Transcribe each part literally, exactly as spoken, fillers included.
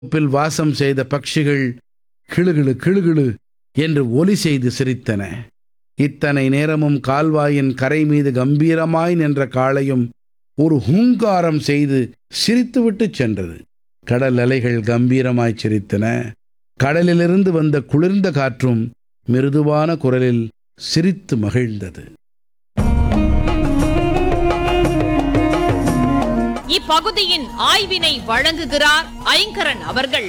Bill வாசம் செய்த பட்சிகள் கிளுகிளு கிளுகிளு என்று ஒலி செய்து சிரித்தன. இத்தனை நேரமும் கால்வாயின் கரை மீது கம்பீரமாய் நின்ற காளையும் ஒரு ஹூங்காரம் செய்து சிரித்துவிட்டு சென்றது. கடல் அலைகள் கம்பீரமாய் சிரித்தன. கடலிலிருந்து வந்த குளிர்ந்த காற்றும் மிருதுவான குரலில் சிரித்து மகிழ்ந்தது. இப்பகுதியின் ஆய்வினை வழங்குகிறார் ஐங்கரன் அவர்கள்.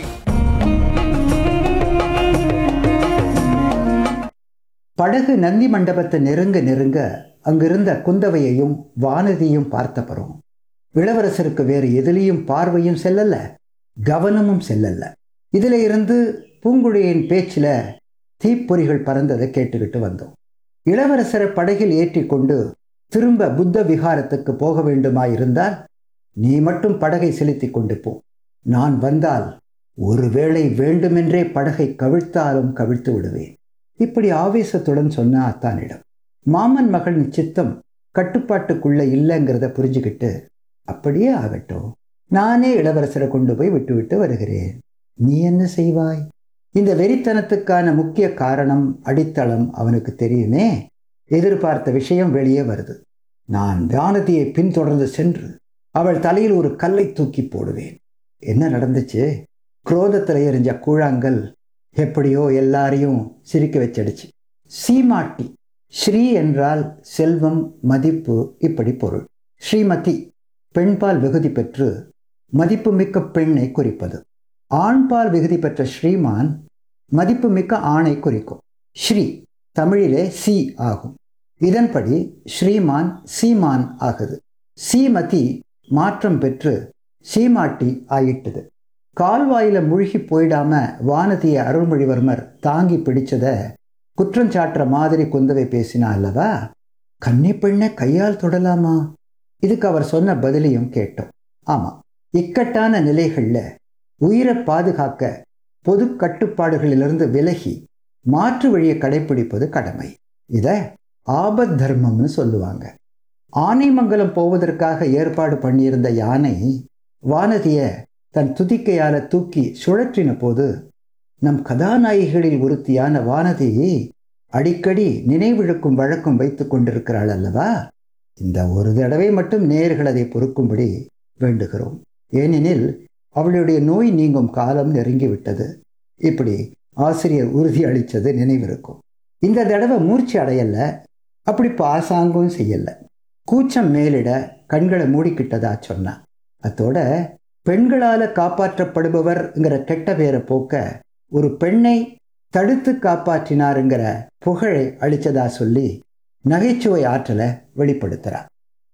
படகு நந்தி மண்டபத்தை நெருங்க நெருங்க அங்கிருந்த குந்தவையையும் வானதியும் பார்த்தப்பறம் இளவரசருக்கு வேறு எதிலையும் பார்வையும் செல்லல, கவனமும் செல்லல. இதுல இருந்து பூங்குழியின் பேச்சில தீப்பொறிகள் பறந்ததை கேட்டுக்கிட்டு வந்தோம். இளவரசரை படகில் ஏற்றி கொண்டு திரும்ப புத்த விகாரத்துக்கு போக வேண்டுமாயிருந்தால் நீ மட்டும் படகை செலுத்தி கொண்டு போ. நான் வந்தால் ஒருவேளை வேண்டுமென்றே படகை கவிழ்த்தாலும் கவிழ்த்து விடுவேன். இப்படி ஆவேசத்துடன் சொன்ன அத்தானிடம் மாமன் மகளின் சித்தம் கட்டுப்பாட்டுக்குள்ள இல்லைங்கிறத புரிஞ்சுக்கிட்டு, அப்படியே ஆகட்டும், நானே இளவரசரை கொண்டு போய் விட்டு விட்டு வருகிறேன். நீ என்ன செய்வாய்? இந்த வெறித்தனத்துக்கான முக்கிய காரணம், அடித்தளம் அவனுக்கு தெரியுமே. எதிர்பார்த்த விஷயம் வெளியே வருது. நான் வானதியை பின்தொடர்ந்து சென்று அவள் தலையில் ஒரு கல்லை தூக்கி போடுவேன். என்ன நடந்துச்சு? குரோதத்தில் எரிஞ்ச கூழாங்கல் எப்படியோ எல்லாரையும் சிரிக்க வச்சிடுச்சு. சீமாட்டி, ஸ்ரீ என்றால் செல்வம், மதிப்பு, இப்படி பொருள். ஸ்ரீமதி பெண்பால் விகுதி பெற்று மதிப்புமிக்க பெண்ணை குறிப்பது. ஆண்பால் விகுதி பெற்ற ஸ்ரீமான் மதிப்புமிக்க ஆணை குறிக்கும். ஸ்ரீ தமிழிலே சி ஆகும். இதன்படி ஸ்ரீமான் சீமான் ஆகுது. சீமதி மாற்றம் பெற்று சீமாட்டி ஆயிட்டது. கால்வாயில மூழ்கி போயிடாம வானதியை அருள்மொழிவர்மர் தாங்கி பிடிச்சத குற்றஞ்சாட்டுற மாதிரி குந்தவை பேசினா அல்லவா? கன்னி பெண்ணை கையால் தொடலாமா? இதுக்கு அவர் சொன்ன பதிலையும் கேட்டோம். ஆமா, இக்கட்டான நிலைகள்ல உயிரை பாதுகாக்க பொது கட்டுப்பாடுகளிலிருந்து விலகி மாற்று வழியை கடைபிடிப்பது கடமை. இத ஆபத் தர்மம்னு சொல்லுவாங்க. ஆனைமங்கலம் போவதற்காக ஏற்பாடு பண்ணியிருந்த யானை வானதிய தன் துதிக்கையால தூக்கி சுழற்றின போது நம் கதாநாயகிகளில் ஒருத்தியான வானதியை அடிக்கடி நினைவிழுக்கும் வழக்கம் வைத்துக் கொண்டிருக்கிறாள் அல்லவா? இந்த ஒரு தடவை மட்டும் நேயர்கள் அதை பொறுக்கும்படி வேண்டுகிறோம். ஏனெனில் அவளுடைய நோய் நீங்கும் காலம் நெருங்கிவிட்டது. இப்படி ஆசிரியர் உறுதி அளித்தது நினைவிருக்கும். இந்த தடவை மூர்ச்சி அடையல, அப்படி பாசாங்கும் செய்யல. கூச்சம் மேலிட கண்களை மூடிக்கிட்டதா சொன்னா. அத்தோட பெண்களால காப்பாற்றப்படுபவர்ங்கிற கெட்ட பேரை போக்க ஒரு பெண்ணை தடுத்து காப்பாற்றினாருங்கிற புகழை அளிச்சதா சொல்லி நகைச்சுவை ஆற்றலை வெளிப்படுத்துறார்.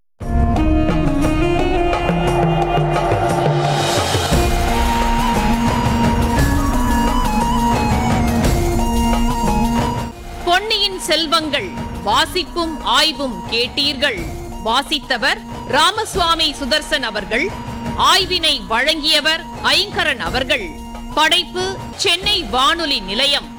பொன்னியின் செல்வங்கள் வாசிப்பும் ஆய்வும் கேட்டீர்கள். வாசித்தவர் ராமசுவாமி சுதர்சன் அவர்கள். ஆய்வினை வழங்கியவர் ஐங்கரன் அவர்கள். படைப்பு சென்னை வானொலி நிலையம்.